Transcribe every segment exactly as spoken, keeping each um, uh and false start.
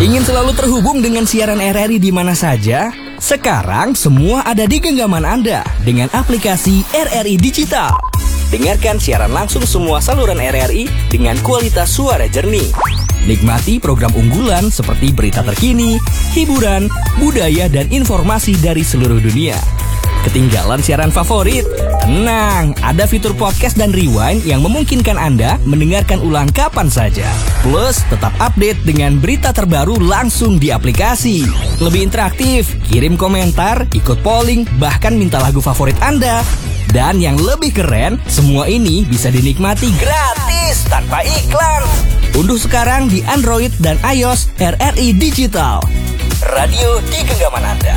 Ingin selalu terhubung dengan siaran R R I di mana saja? Sekarang semua ada di genggaman Anda dengan aplikasi R R I Digital. Dengarkan siaran langsung semua saluran R R I dengan kualitas suara jernih. Nikmati program unggulan seperti berita terkini, hiburan, budaya, dan informasi dari seluruh dunia. Ketinggalan siaran favorit? Tenang, ada fitur podcast dan rewind yang memungkinkan Anda mendengarkan ulang kapan saja. Plus, tetap update dengan berita terbaru langsung di aplikasi. Lebih interaktif, kirim komentar, ikut polling, bahkan minta lagu favorit Anda. Dan yang lebih keren, semua ini bisa dinikmati gratis tanpa iklan. Unduh sekarang di Android dan iOS R R I Digital. Radio di genggaman Anda.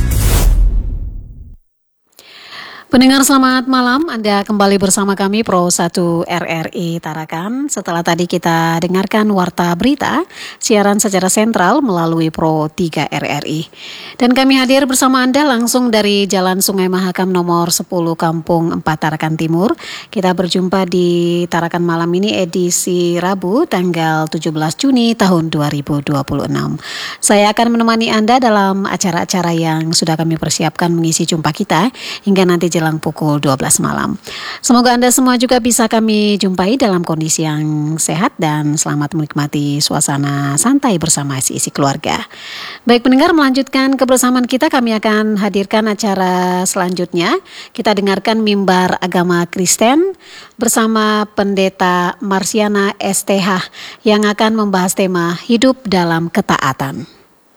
Pendengar selamat malam, Anda kembali bersama kami Pro satu R R I Tarakan. Setelah tadi kita dengarkan warta berita, siaran secara sentral melalui Pro tiga R R I. Dan kami hadir bersama Anda langsung dari Jalan Sungai Mahakam nomor sepuluh Kampung empat Tarakan Timur. Kita berjumpa di Tarakan malam ini edisi Rabu tanggal tujuh belas Juni tahun dua ribu dua puluh enam. Saya akan menemani Anda dalam acara-acara yang sudah kami persiapkan mengisi jumpa kita hingga nanti jelang pukul dua belas malam. Semoga Anda semua juga bisa kami jumpai dalam kondisi yang sehat dan selamat menikmati suasana santai bersama isi-isi keluarga. Baik pendengar, melanjutkan kebersamaan kita, kami akan hadirkan acara selanjutnya. Kita dengarkan mimbar agama Kristen bersama Pendeta Marsiana S T H yang akan membahas tema hidup dalam ketaatan.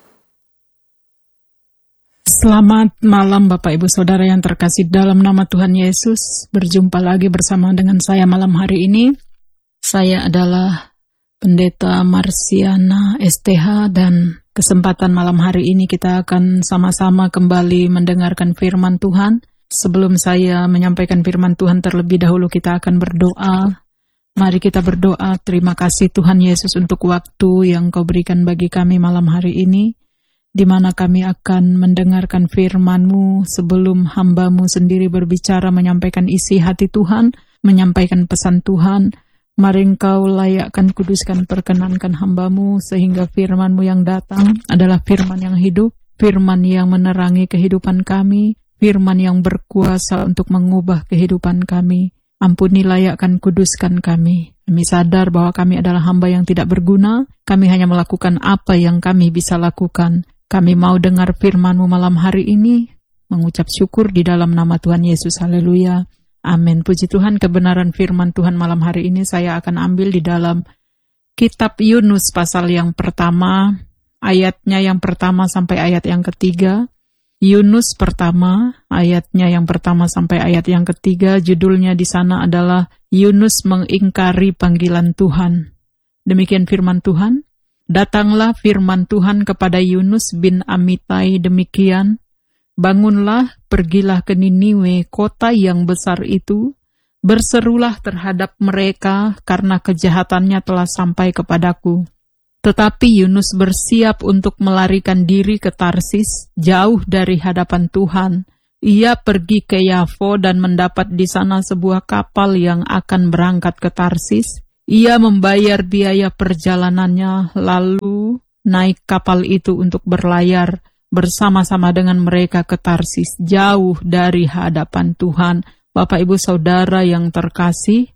Selamat malam Bapak Ibu Saudara yang terkasih dalam nama Tuhan Yesus. Berjumpa lagi bersama dengan saya malam hari ini. Saya adalah Pendeta Marsiana S T H dan kesempatan malam hari ini kita akan sama-sama kembali mendengarkan firman Tuhan. Sebelum saya menyampaikan firman Tuhan terlebih dahulu kita akan berdoa. Mari kita berdoa. Terima kasih Tuhan Yesus untuk waktu yang Kau berikan bagi kami malam hari ini, di mana kami akan mendengarkan firman-Mu sebelum hamba-Mu sendiri berbicara menyampaikan isi hati Tuhan, menyampaikan pesan Tuhan. Mari Engkau layakkan, kuduskan, perkenankan hamba-Mu sehingga firman-Mu yang datang adalah firman yang hidup, firman yang menerangi kehidupan kami, firman yang berkuasa untuk mengubah kehidupan kami. Ampuni, layakkan, kuduskan kami. Kami sadar bahwa kami adalah hamba yang tidak berguna, kami hanya melakukan apa yang kami bisa lakukan. Kami mau dengar firman-Mu malam hari ini, mengucap syukur di dalam nama Tuhan Yesus. Haleluya. Amin. Puji Tuhan, kebenaran firman Tuhan malam hari ini saya akan ambil di dalam kitab Yunus pasal yang pertama, ayatnya yang pertama sampai ayat yang ketiga. Yunus pertama, ayatnya yang pertama sampai ayat yang ketiga, judulnya di sana adalah Yunus mengingkari panggilan Tuhan. Demikian firman Tuhan. Datanglah firman Tuhan kepada Yunus bin Amitai demikian, bangunlah, pergilah ke Niniwe, kota yang besar itu, berserulah terhadap mereka karena kejahatannya telah sampai kepadaku. Tetapi Yunus bersiap untuk melarikan diri ke Tarsis, jauh dari hadapan Tuhan. Ia pergi ke Yafo dan mendapat di sana sebuah kapal yang akan berangkat ke Tarsis. Ia membayar biaya perjalanannya, lalu naik kapal itu untuk berlayar bersama-sama dengan mereka ke Tarsis, jauh dari hadapan Tuhan. Bapak Ibu Saudara yang terkasih,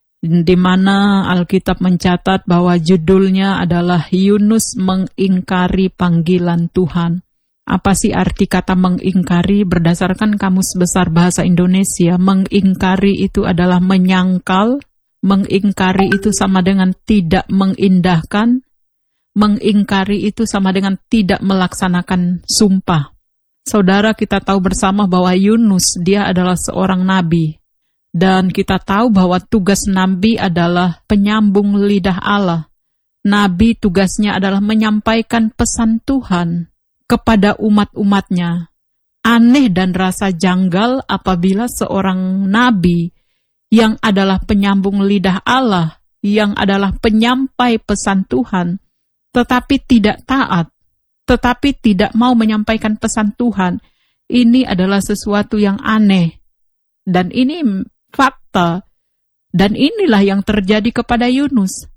di mana Alkitab mencatat bahwa judulnya adalah Yunus mengingkari panggilan Tuhan. Apa sih arti kata mengingkari? Berdasarkan Kamus Besar Bahasa Indonesia, mengingkari itu adalah menyangkal. Mengingkari itu sama dengan tidak mengindahkan. Mengingkari itu sama dengan tidak melaksanakan sumpah. Saudara, kita tahu bersama bahwa Yunus, dia adalah seorang nabi. Dan kita tahu bahwa tugas nabi adalah penyambung lidah Allah. Nabi tugasnya adalah menyampaikan pesan Tuhan kepada umat-umatnya. Aneh dan rasa janggal apabila seorang nabi yang adalah penyambung lidah Allah, yang adalah penyampai pesan Tuhan, tetapi tidak taat, tetapi tidak mau menyampaikan pesan Tuhan. Ini adalah sesuatu yang aneh. Dan ini fakta. Dan inilah yang terjadi kepada Yunus.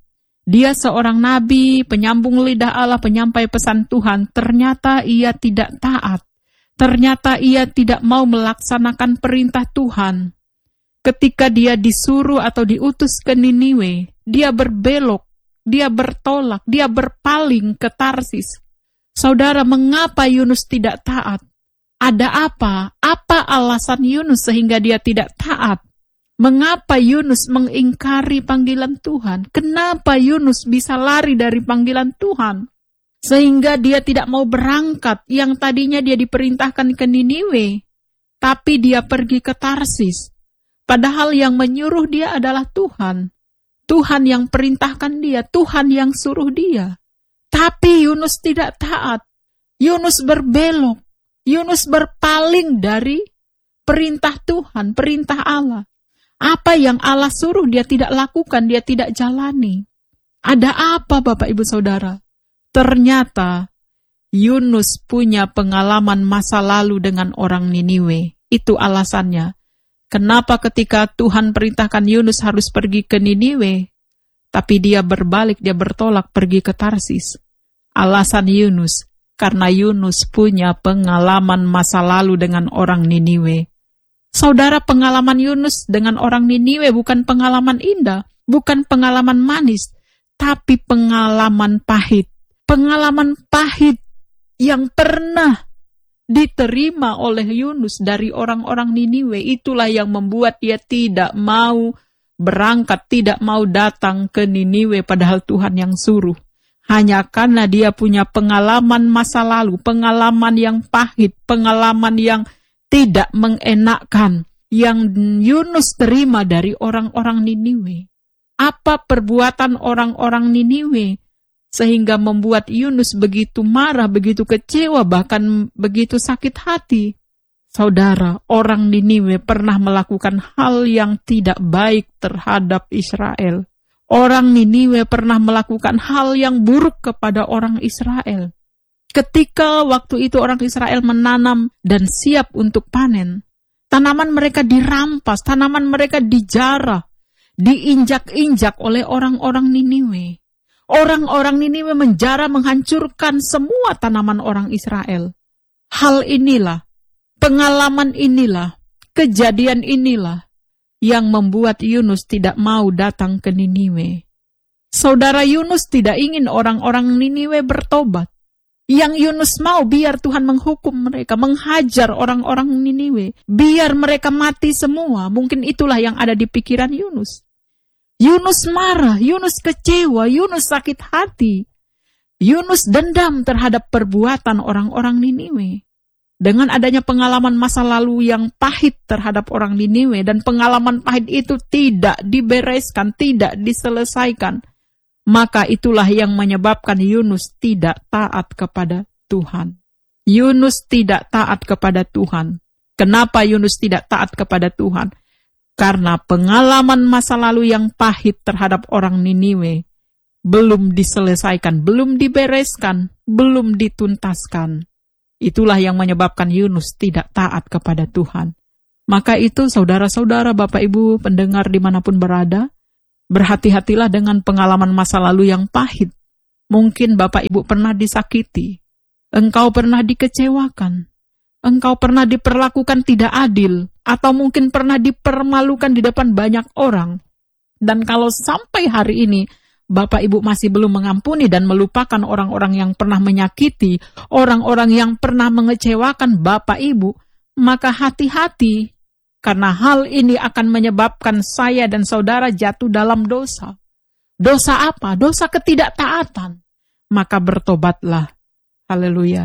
Dia seorang nabi, penyambung lidah Allah, penyampai pesan Tuhan. Ternyata ia tidak taat. Ternyata ia tidak mau melaksanakan perintah Tuhan. Ketika dia disuruh atau diutus ke Niniwe, dia berbelok, dia bertolak, dia berpaling ke Tarsis. Saudara, mengapa Yunus tidak taat? Ada apa? Apa alasan Yunus sehingga dia tidak taat? Mengapa Yunus mengingkari panggilan Tuhan? Kenapa Yunus bisa lari dari panggilan Tuhan? Sehingga dia tidak mau berangkat, yang tadinya dia diperintahkan ke Niniwe, tapi dia pergi ke Tarsis. Padahal yang menyuruh dia adalah Tuhan. Tuhan yang perintahkan dia, Tuhan yang suruh dia. Tapi Yunus tidak taat. Yunus berbelok. Yunus berpaling dari perintah Tuhan, perintah Allah. Apa yang Allah suruh dia tidak lakukan, dia tidak jalani. Ada apa Bapak Ibu Saudara? Ternyata Yunus punya pengalaman masa lalu dengan orang Niniwe. Itu alasannya. Kenapa ketika Tuhan perintahkan Yunus harus pergi ke Niniwe, tapi dia berbalik, dia bertolak pergi ke Tarsis? Alasan Yunus, karena Yunus punya pengalaman masa lalu dengan orang Niniwe. Saudara, pengalaman Yunus dengan orang Niniwe bukan pengalaman indah, bukan pengalaman manis, tapi pengalaman pahit. Pengalaman pahit yang pernah diterima oleh Yunus dari orang-orang Niniwe, itulah yang membuat dia tidak mau berangkat, tidak mau datang ke Niniwe padahal Tuhan yang suruh. Hanya karena dia punya pengalaman masa lalu, pengalaman yang pahit, pengalaman yang tidak mengenakkan yang Yunus terima dari orang-orang Niniwe. Apa perbuatan orang-orang Niniwe sehingga membuat Yunus begitu marah, begitu kecewa, bahkan begitu sakit hati? Saudara, orang Niniwe pernah melakukan hal yang tidak baik terhadap Israel. Orang Niniwe pernah melakukan hal yang buruk kepada orang Israel. Ketika waktu itu orang Israel menanam dan siap untuk panen, tanaman mereka dirampas, tanaman mereka dijarah, diinjak-injak oleh orang-orang Niniwe. Orang-orang Niniwe menjarah, menghancurkan semua tanaman orang Israel. Hal inilah, pengalaman inilah, kejadian inilah yang membuat Yunus tidak mau datang ke Niniwe. Saudara, Yunus tidak ingin orang-orang Niniwe bertobat. Yang Yunus mau biar Tuhan menghukum mereka, menghajar orang-orang Niniwe, biar mereka mati semua. Mungkin itulah yang ada di pikiran Yunus. Yunus marah, Yunus kecewa, Yunus sakit hati. Yunus dendam terhadap perbuatan orang-orang Niniwe. Dengan adanya pengalaman masa lalu yang pahit terhadap orang Niniwe, dan pengalaman pahit itu tidak dibereskan, tidak diselesaikan, maka itulah yang menyebabkan Yunus tidak taat kepada Tuhan. Yunus tidak taat kepada Tuhan. Kenapa Yunus tidak taat kepada Tuhan? Karena pengalaman masa lalu yang pahit terhadap orang Niniwe belum diselesaikan, belum dibereskan, belum dituntaskan. Itulah yang menyebabkan Yunus tidak taat kepada Tuhan. Maka itu saudara-saudara, Bapak Ibu pendengar dimanapun berada, berhati-hatilah dengan pengalaman masa lalu yang pahit. Mungkin Bapak Ibu pernah disakiti, engkau pernah dikecewakan, engkau pernah diperlakukan tidak adil, atau mungkin pernah dipermalukan di depan banyak orang. Dan kalau sampai hari ini Bapak Ibu masih belum mengampuni dan melupakan orang-orang yang pernah menyakiti, orang-orang yang pernah mengecewakan Bapak Ibu, maka hati-hati. Karena hal ini akan menyebabkan saya dan saudara jatuh dalam dosa. Dosa apa? Dosa ketidaktaatan. Maka bertobatlah. Haleluya.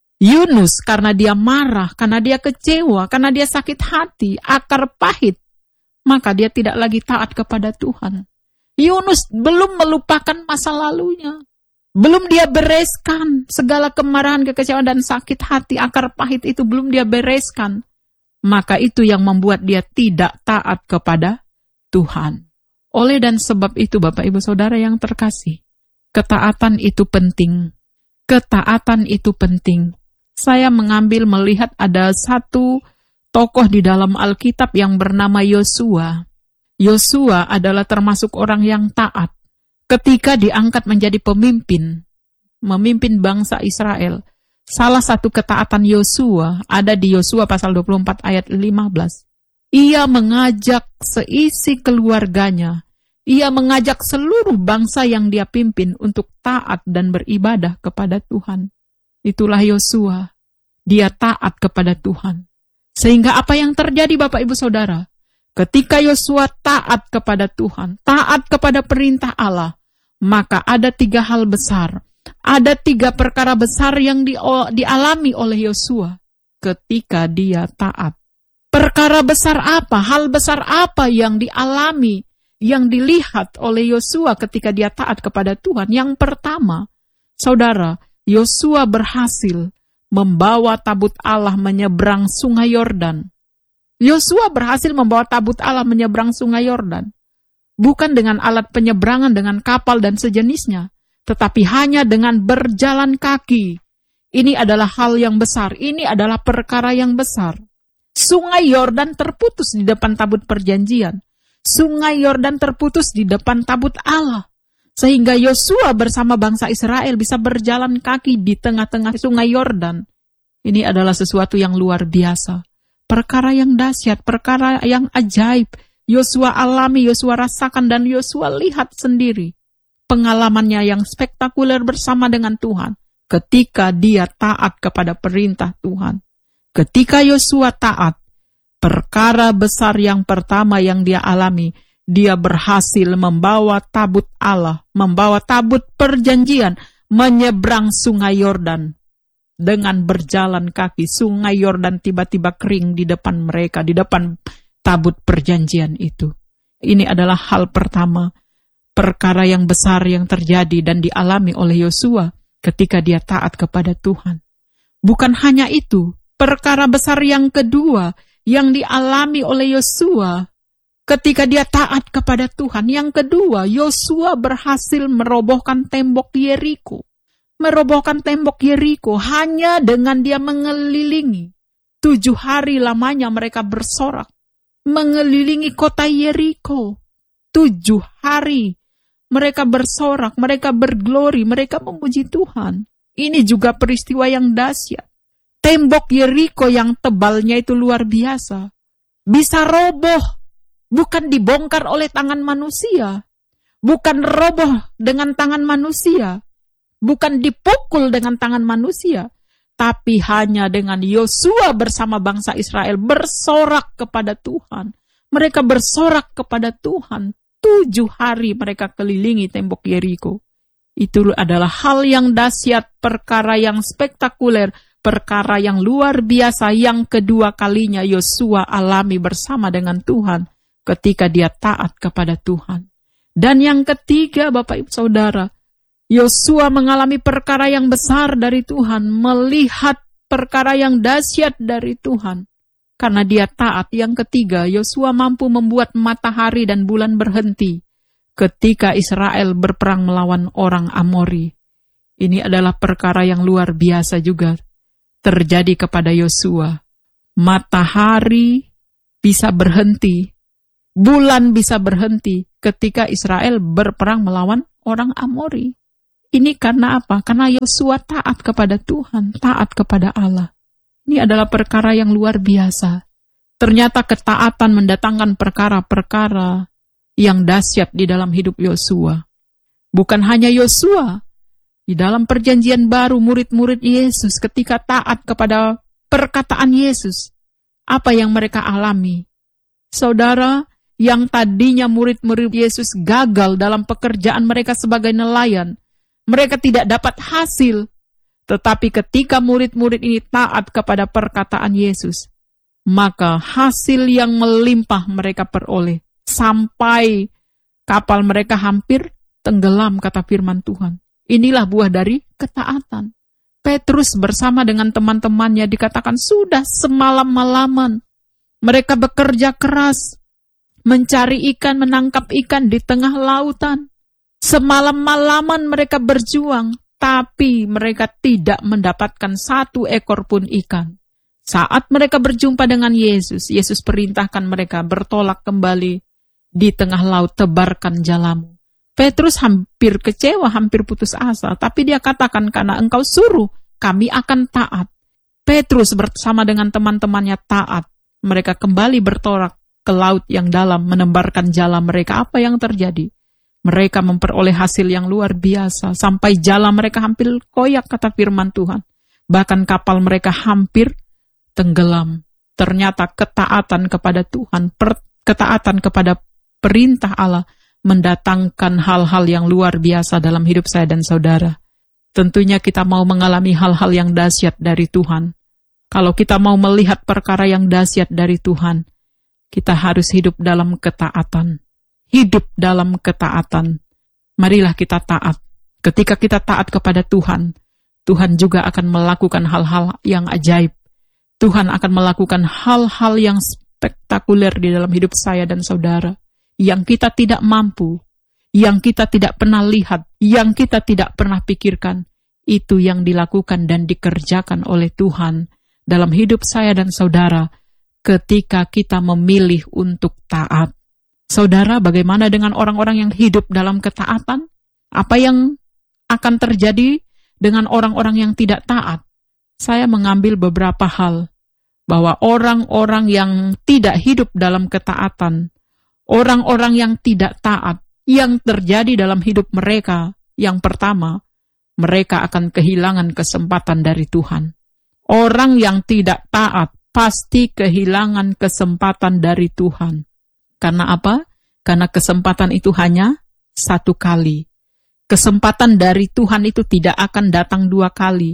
Yunus karena dia marah, karena dia kecewa, karena dia sakit hati, akar pahit, maka dia tidak lagi taat kepada Tuhan. Yunus belum melupakan masa lalunya. Belum dia bereskan segala kemarahan, kekecewaan, dan sakit hati, akar pahit itu belum dia bereskan. Maka itu yang membuat dia tidak taat kepada Tuhan. Oleh dan sebab itu Bapak Ibu Saudara yang terkasih, ketaatan itu penting. Ketaatan itu penting. Saya mengambil melihat ada satu tokoh di dalam Alkitab yang bernama Yosua. Yosua adalah termasuk orang yang taat. ketika diangkat menjadi pemimpin, memimpin bangsa Israel, salah satu ketaatan Yosua ada di Yosua pasal dua puluh empat ayat lima belas. Ia mengajak seisi keluarganya, ia mengajak seluruh bangsa yang dia pimpin untuk taat dan beribadah kepada Tuhan. Itulah Yosua, dia taat kepada Tuhan. Sehingga apa yang terjadi Bapak Ibu Saudara? Ketika Yosua taat kepada Tuhan, taat kepada perintah Allah, maka ada tiga hal besar. Ada tiga perkara besar yang di, dialami oleh Yosua ketika dia taat. Perkara besar apa? Hal besar apa yang dialami, yang dilihat oleh Yosua ketika dia taat kepada Tuhan? Yang pertama, saudara, Yosua berhasil membawa tabut Allah menyeberang sungai Yordan. Yosua berhasil membawa tabut Allah menyeberang sungai Yordan. Bukan dengan alat penyeberangan dengan kapal dan sejenisnya, tetapi hanya dengan berjalan kaki. Ini adalah hal yang besar, ini adalah perkara yang besar. Sungai Yordan terputus di depan tabut perjanjian. Sungai Yordan terputus di depan tabut Allah. Sehingga Yosua bersama bangsa Israel bisa berjalan kaki di tengah-tengah sungai Yordan. Ini adalah sesuatu yang luar biasa. Perkara yang dahsyat, perkara yang ajaib. Yosua alami, Yosua rasakan, dan Yosua lihat sendiri. Pengalamannya yang spektakuler bersama dengan Tuhan. Ketika dia taat kepada perintah Tuhan. Ketika Yosua taat, perkara besar yang pertama yang dia alami, dia berhasil membawa tabut Allah, membawa tabut perjanjian, menyeberang sungai Yordan. Dengan berjalan kaki, sungai Yordan tiba-tiba kering di depan mereka, di depan tabut perjanjian itu. Ini adalah hal pertama, perkara yang besar yang terjadi dan dialami oleh Yosua ketika dia taat kepada Tuhan. Bukan hanya itu, perkara besar yang kedua yang dialami oleh Yosua ketika dia taat kepada Tuhan. Yang kedua, Yosua berhasil merobohkan tembok Yeriko. Merobohkan tembok Yeriko hanya dengan dia mengelilingi. Tujuh hari lamanya mereka bersorak mengelilingi kota Yeriko. Tujuh hari mereka bersorak, mereka berglori, mereka memuji Tuhan. Ini juga peristiwa yang dahsyat. Tembok Yeriko yang tebalnya itu luar biasa. Bisa roboh, bukan dibongkar oleh tangan manusia. Bukan roboh dengan tangan manusia. Bukan dipukul dengan tangan manusia. Tapi hanya dengan Yosua bersama bangsa Israel bersorak kepada Tuhan. Mereka bersorak kepada Tuhan. Tujuh hari mereka kelilingi tembok Yeriko. Itu adalah hal yang dahsyat, perkara yang spektakuler, perkara yang luar biasa yang kedua kalinya Yosua alami bersama dengan Tuhan ketika dia taat kepada Tuhan. Dan yang ketiga, Bapak Ibu Saudara, Yosua mengalami perkara yang besar dari Tuhan, melihat perkara yang dahsyat dari Tuhan. Karena dia taat. Yang ketiga, Yosua mampu membuat matahari dan bulan berhenti ketika Israel berperang melawan orang Amori. Ini adalah perkara yang luar biasa juga terjadi kepada Yosua. Matahari bisa berhenti, bulan bisa berhenti ketika Israel berperang melawan orang Amori. Ini karena apa? Karena Yosua taat kepada Tuhan, taat kepada Allah. Ini adalah perkara yang luar biasa. Ternyata ketaatan mendatangkan perkara-perkara yang dahsyat di dalam hidup Yosua. Bukan hanya Yosua, di dalam perjanjian baru murid-murid Yesus ketika taat kepada perkataan Yesus, apa yang mereka alami? Saudara, yang tadinya murid-murid Yesus gagal dalam pekerjaan mereka sebagai nelayan, mereka tidak dapat hasil. Tetapi ketika murid-murid ini taat kepada perkataan Yesus, maka hasil yang melimpah mereka peroleh. Sampai kapal mereka hampir tenggelam, kata firman Tuhan. Inilah buah dari ketaatan. Petrus bersama dengan teman-temannya dikatakan sudah semalam-malaman. Mereka bekerja keras, mencari ikan, menangkap ikan di tengah lautan. Semalam-malaman mereka berjuang, tapi mereka tidak mendapatkan satu ekor pun ikan. Saat mereka berjumpa dengan Yesus, Yesus perintahkan mereka bertolak kembali di tengah laut, tebarkan jalamu. Petrus hampir kecewa, hampir putus asa. Tapi dia katakan, karena engkau suruh, kami akan taat. Petrus bersama dengan teman-temannya taat. Mereka kembali bertolak ke laut yang dalam, menebarkan jala mereka. Apa yang terjadi? Mereka memperoleh hasil yang luar biasa. Sampai jala mereka hampir koyak, kata firman Tuhan. Bahkan kapal mereka hampir tenggelam. Ternyata ketaatan kepada Tuhan, per, ketaatan kepada perintah Allah, mendatangkan hal-hal yang luar biasa dalam hidup saya dan saudara. Tentunya kita mau mengalami hal-hal yang dahsyat dari Tuhan. Kalau kita mau melihat perkara yang dahsyat dari Tuhan, kita harus hidup dalam ketaatan. Hidup dalam ketaatan. Marilah kita taat. Ketika kita taat kepada Tuhan, Tuhan juga akan melakukan hal-hal yang ajaib. Tuhan akan melakukan hal-hal yang spektakuler di dalam hidup saya dan saudara. Yang kita tidak mampu, yang kita tidak pernah lihat, yang kita tidak pernah pikirkan, itu yang dilakukan dan dikerjakan oleh Tuhan dalam hidup saya dan saudara ketika kita memilih untuk taat. Saudara, bagaimana dengan orang-orang yang hidup dalam ketaatan? Apa yang akan terjadi dengan orang-orang yang tidak taat? Saya mengambil beberapa hal, bahwa orang-orang yang tidak hidup dalam ketaatan, orang-orang yang tidak taat, yang terjadi dalam hidup mereka, yang pertama, mereka akan kehilangan kesempatan dari Tuhan. Orang yang tidak taat pasti kehilangan kesempatan dari Tuhan. Karena apa? Karena kesempatan itu hanya satu kali. Kesempatan dari Tuhan itu tidak akan datang dua kali.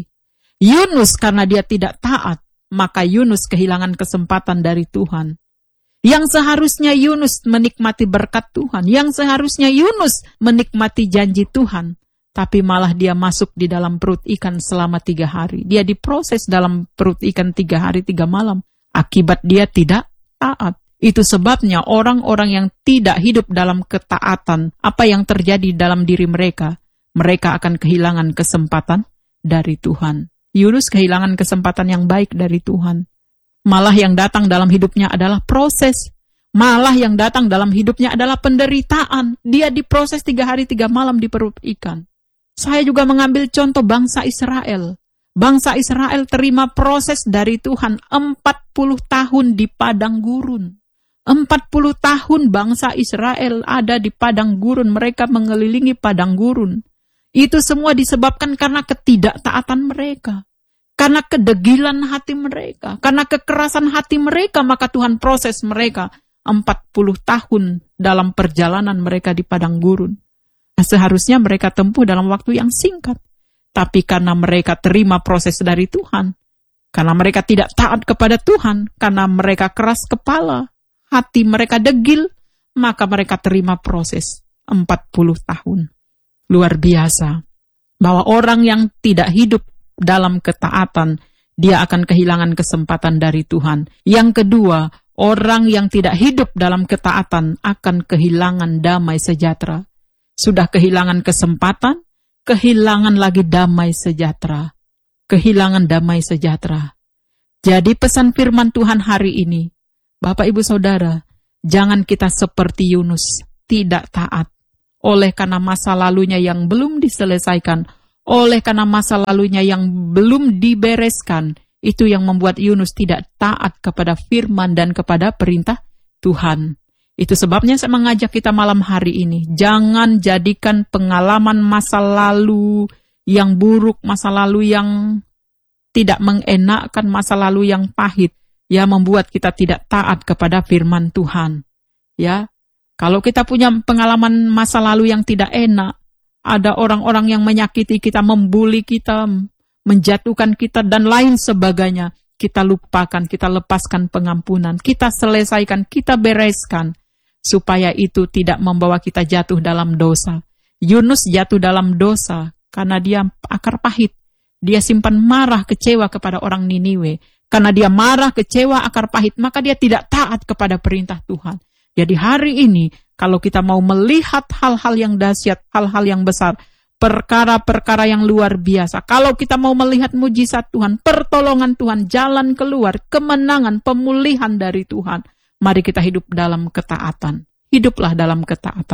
Yunus karena dia tidak taat, maka Yunus kehilangan kesempatan dari Tuhan. Yang seharusnya Yunus menikmati berkat Tuhan, yang seharusnya Yunus menikmati janji Tuhan, tapi malah dia masuk di dalam perut ikan selama tiga hari. Dia diproses dalam perut ikan tiga hari, tiga malam. Akibat dia tidak taat. Itu sebabnya orang-orang yang tidak hidup dalam ketaatan, apa yang terjadi dalam diri mereka, mereka akan kehilangan kesempatan dari Tuhan. Yunus kehilangan kesempatan yang baik dari Tuhan. Malah yang datang dalam hidupnya adalah proses. Malah yang datang dalam hidupnya adalah penderitaan. Dia diproses tiga hari tiga malam di perut ikan. Saya juga mengambil contoh bangsa Israel. Bangsa Israel terima proses dari Tuhan empat puluh tahun di padang gurun. empat puluh tahun bangsa Israel ada di padang gurun. Mereka mengelilingi padang gurun. Itu semua disebabkan karena ketidaktaatan mereka. Karena kedegilan hati mereka, karena kekerasan hati mereka, maka Tuhan proses mereka empat puluh tahun dalam perjalanan mereka di padang gurun. Nah, seharusnya mereka tempuh dalam waktu yang singkat. Tapi karena mereka terima proses dari Tuhan, karena mereka tidak taat kepada Tuhan, karena mereka keras kepala, hati mereka degil, maka mereka terima proses empat puluh tahun. Luar biasa. Bahwa orang yang tidak hidup dalam ketaatan, dia akan kehilangan kesempatan dari Tuhan. Yang kedua, orang yang tidak hidup dalam ketaatan akan kehilangan damai sejahtera. Sudah kehilangan kesempatan, kehilangan lagi damai sejahtera. Kehilangan damai sejahtera. Jadi pesan firman Tuhan hari ini, Bapak Ibu Saudara, jangan kita seperti Yunus, tidak taat. Oleh karena masa lalunya yang belum diselesaikan, oleh karena masa lalunya yang belum dibereskan, itu yang membuat Yunus tidak taat kepada firman dan kepada perintah Tuhan. Itu sebabnya saya mengajak kita malam hari ini, jangan jadikan pengalaman masa lalu yang buruk, masa lalu yang tidak mengenakkan, masa lalu yang pahit, ya membuat kita tidak taat kepada firman Tuhan. Ya, kalau kita punya pengalaman masa lalu yang tidak enak, ada orang-orang yang menyakiti kita, membuli kita, menjatuhkan kita, dan lain sebagainya. Kita lupakan, kita lepaskan pengampunan, kita selesaikan, kita bereskan, supaya itu tidak membawa kita jatuh dalam dosa. Yunus jatuh dalam dosa karena dia akar pahit. Dia simpan marah, kecewa kepada orang Niniwe. Karena dia marah, kecewa, akar pahit, maka dia tidak taat kepada perintah Tuhan. Jadi hari ini, kalau kita mau melihat hal-hal yang dahsyat, hal-hal yang besar, perkara-perkara yang luar biasa, kalau kita mau melihat mujizat Tuhan, pertolongan Tuhan, jalan keluar, kemenangan, pemulihan dari Tuhan, mari kita hidup dalam ketaatan. Hiduplah dalam ketaatan.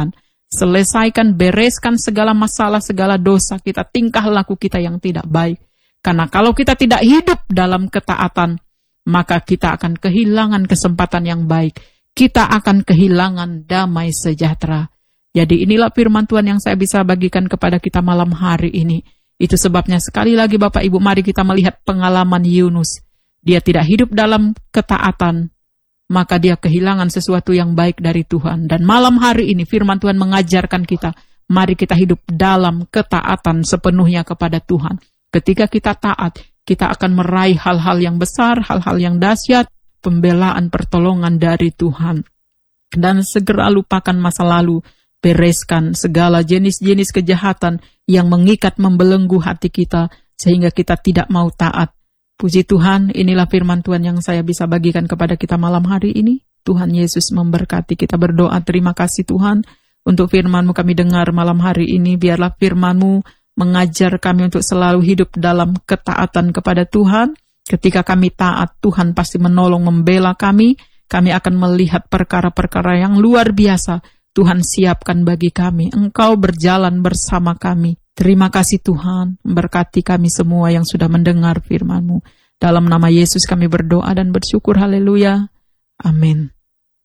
Selesaikan, bereskan segala masalah, segala dosa kita, tingkah laku kita yang tidak baik. Karena kalau kita tidak hidup dalam ketaatan, maka kita akan kehilangan kesempatan yang baik. Kita akan kehilangan damai sejahtera. Jadi inilah firman Tuhan yang saya bisa bagikan kepada kita malam hari ini. Itu sebabnya sekali lagi Bapak Ibu, mari kita melihat pengalaman Yunus. Dia tidak hidup dalam ketaatan, maka dia kehilangan sesuatu yang baik dari Tuhan. Dan malam hari ini firman Tuhan mengajarkan kita, mari kita hidup dalam ketaatan sepenuhnya kepada Tuhan. Ketika kita taat, kita akan meraih hal-hal yang besar, hal-hal yang dahsyat, pembelaan, pertolongan dari Tuhan. Dan segera lupakan masa lalu, bereskan segala jenis-jenis kejahatan yang mengikat, membelenggu hati kita, sehingga kita tidak mau taat. Puji Tuhan, inilah firman Tuhan yang saya bisa bagikan kepada kita malam hari ini. Tuhan Yesus memberkati. Kita berdoa, terima kasih Tuhan untuk firman-Mu kami dengar malam hari ini. Biarlah firman-Mu mengajar kami untuk selalu hidup dalam ketaatan kepada Tuhan. Ketika kami taat, Tuhan pasti menolong, membela kami. Kami akan melihat perkara-perkara yang luar biasa Tuhan siapkan bagi kami. Engkau berjalan bersama kami. Terima kasih Tuhan, berkati kami semua yang sudah mendengar firman-Mu. Dalam nama Yesus kami berdoa dan bersyukur, haleluya. Amin.